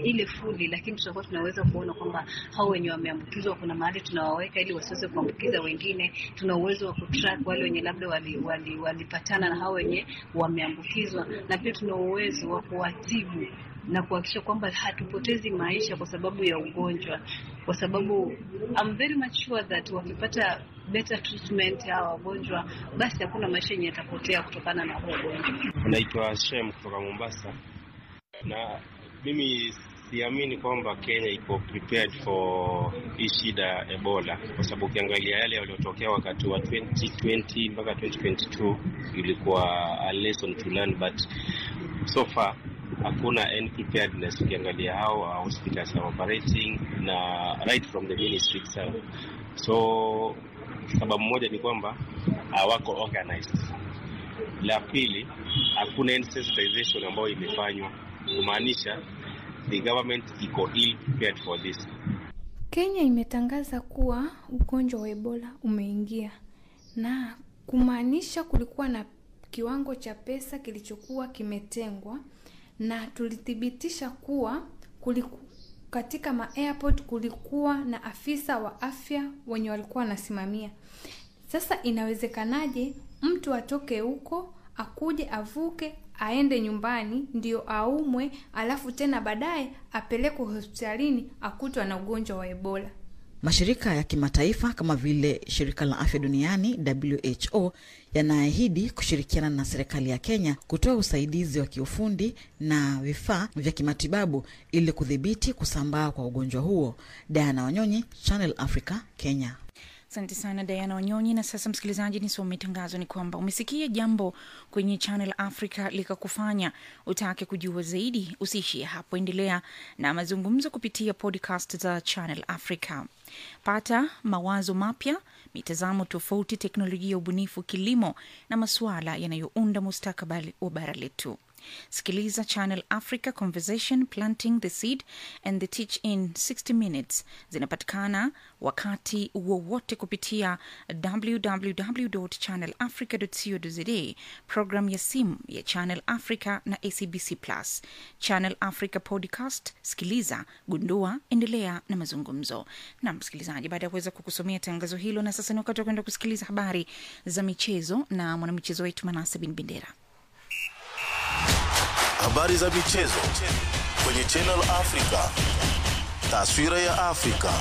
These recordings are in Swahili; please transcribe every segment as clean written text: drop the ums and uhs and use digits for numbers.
ile fully, lakini tutakuwa tunaweza kuona kwamba hao wenye wameambukizwa kuna mahali tunawaweka ili wasiweze kuambukiza wengine. Tuna uwezo wa kutrack wale wenye labda walipatana na hao wenye wameambukizwa, na pia tuna uwezo wa kuwatibu na kuhakikisha kwamba hatupotezi maisha kwa sababu ya ugonjwa, kwa sababu I'm very much sure that wakipata better treatment ya wagonjwa, basi hakuna maisha yenye yatapotea kutokana na huo ugonjwa. Naitwa Shem kutoka Mombasa, na mimi siamini kwamba Kenya iko prepared for hii shida ya Ebola, kwa sababu ukiangalia yale yaliyotokea wakati wa 2020 mpaka 2022 ilikuwa a lesson to learn, but so far hakuna any preparedness. Ukiangalia how hospitals are operating na right from the ministry itself. So sababu moja ni kwamba hawako organized. La pili, hakuna sensitization ambayo imefanywa, kumaanisha the government iko ill prepared for this. Kenya imetangaza kuwa ugonjwa wa Ebola umeingia, na kumaanisha kulikuwa na kiwango cha pesa kilichokuwa kimetengwa, na tulithibitisha kuwa katika airport kulikuwa na afisa wa afya wenye walikuwa wanasimamia. Sasa inawezekanaje mtu atoke huko akuje avuke aende nyumbani ndio aumwe, alafu tena baadaye apelekwe hospitalini akutwa na ugonjwa wa Ebola? Mashirika ya kimataifa kama vile shirika la afya duniani WHO yanaahidi kushirikiana na serikali ya Kenya kutoa usaidizi wa kiufundi na vifaa vya kimatibabu ili kudhibiti kusambaa kwa ugonjwa huo. Diana Wanyonyi, Channel Africa, Kenya. Asante sana Diana Wanyonyi. Na sasa msikilizaji, nisome tangazo. Ni kwamba umesikia jambo kwenye Channel Africa likakufanya utake kujua zaidi. Usiishie hapo, endelea na mazungumzo kupitia podcast za Channel Africa. Pata mawazo mapya, mitazamo tofauti, teknolojia, ubunifu, kilimo na masuala yanayounda mustakabali wa bara letu. Sikiliza Channel Africa Conversation, Planting the Seed and the Teach in 60 Minutes. Zinapatikana wakati wowote kupitia www.channelafrica.co.za, program ya simu ya Channel Africa na SABC Plus. Channel Africa Podcast, sikiliza, gundua, endelea na mazungumzo. Na msikilizaji, baada ya kuweza kukusomea tangazo hilo, na sasa ni wakati wa kwenda kusikiliza habari za michezo na mwanamichezo wetu Manase bin Bendera. Habari za michezo kwenye Channel Africa. Taswira ya Afrika.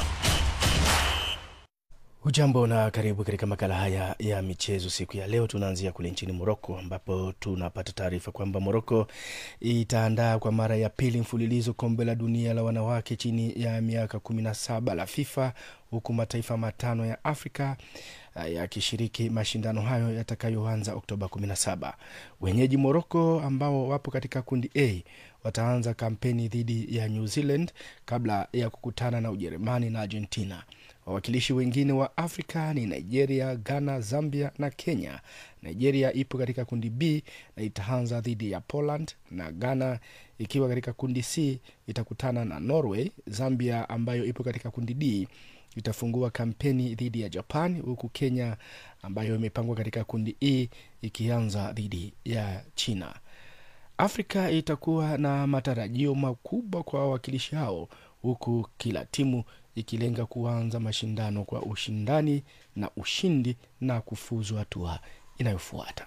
Hujambo na karibu katika makala haya ya michezo siku ya leo. Tunaanzia kule nchini Morocco, ambapo tunapata taarifa kwamba Morocco itaandaa kwa mara ya pili mfululizo kombe la dunia la wanawake chini ya miaka 17 la FIFA, huku mataifa matano ya Afrika yakishiriki mashindano hayo yatakayoanza Oktoba 17. Wenyeji Morocco ambao wapo katika kundi A wataanza kampeni dhidi ya New Zealand kabla ya kukutana na Ujerumani na Argentina. Wawakilishi wengine wa Afrika ni Nigeria, Ghana, Zambia na Kenya. Nigeria ipo katika kundi B na itaanza dhidi ya Poland, na Ghana ikiwa katika kundi C itakutana na Norway. Zambia ambayo ipo katika kundi D itafungua kampeni dhidi ya Japan, huku Kenya ambayo imepangwa katika kundi E ikianza dhidi ya China. Afrika itakuwa na matarajio makubwa kwa wawakilishi hao, huku kila timu ikilenga kuanza mashindano kwa ushindani na ushindi na kufuzu hatua inayofuata.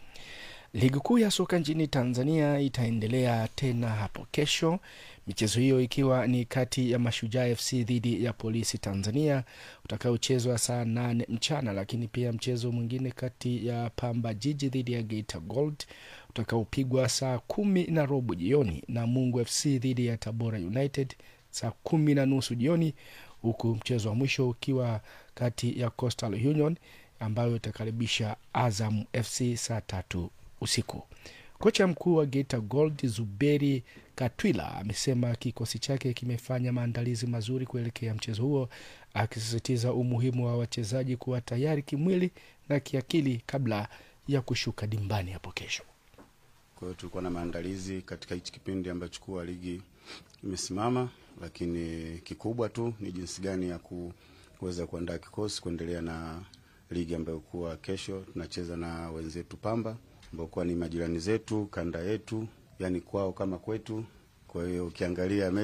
Ligi kuu ya soka nchini Tanzania itaendelea tena hapo kesho. Michezo hiyo ikiwa ni kati ya Mashujaa FC dhidi ya Polisi Tanzania utakaochezwa saa 8 mchana, lakini pia mchezo mwingine kati ya Pamba Jiji dhidi ya Geita Gold utakaopigwa saa 10:15 jioni, na Mungu FC dhidi ya Tabora United saa 10:30 jioni, huku mchezo wa mwisho ukiwa kati ya Coastal Union ambayo itakaribisha Azam FC saa 3 usiku. Kocha mkuu wa Geita Gold Zuberi Katwila amesema kikosi chake kimefanya maandalizi mazuri kuelekea mchezo huo, akisisitiza umuhimu wa wachezaji kuwa tayari kimwili na kiakili kabla ya kushuka dimbani hapo kesho. Kwa hiyo tulikuwa na maandalizi katika hichi kipindi ambacho kwa ligi imesimama, lakini kikubwa tu ni jinsi gani ya kuweza kuandaa kikosi kuendelea na ligi ambayo kwa kesho tunacheza na wenzetu Pamba ambao kwa ni majirani zetu, kanda yetu, yani kwao kama kwetu. Kwa hiyo ukiangalia